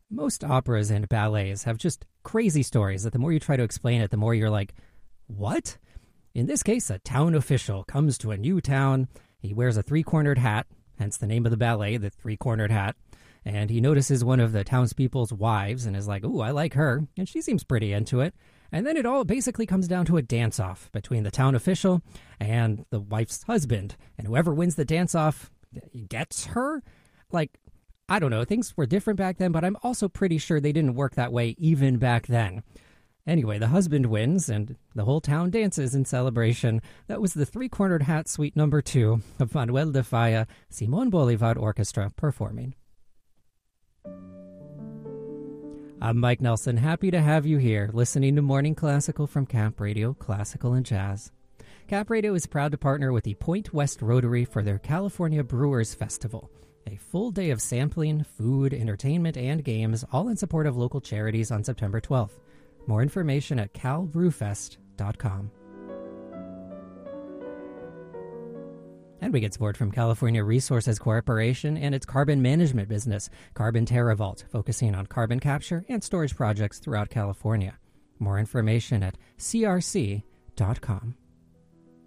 Most operas and ballets have just crazy stories that the more you try to explain it, the more you're like, what? In this case, a town official comes to a new town. He wears a three-cornered hat, hence the name of the ballet, the three-cornered hat. And he notices one of the townspeople's wives and is like, ooh, I like her. And she seems pretty into it. And then it all basically comes down to a dance-off between the town official and the wife's husband. And whoever wins the dance-off gets her? Like, I don't know. Things were different back then, but I'm also pretty sure they didn't work that way even back then. Anyway, the husband wins, and the whole town dances in celebration. That was the Three-Cornered Hat Suite No. 2 of Manuel de Falla Simón Bolívar Orchestra performing. I'm Mike Nelson, happy to have you here, listening to Morning Classical from Camp Radio, Classical and Jazz. Camp Radio is proud to partner with the Point West Rotary for their California Brewers Festival, a full day of sampling, food, entertainment, and games, all in support of local charities on September 12th. More information at calbrewfest.com. And we get support from California Resources Corporation and its carbon management business, Carbon TerraVault, focusing on carbon capture and storage projects throughout California. More information at crc.com.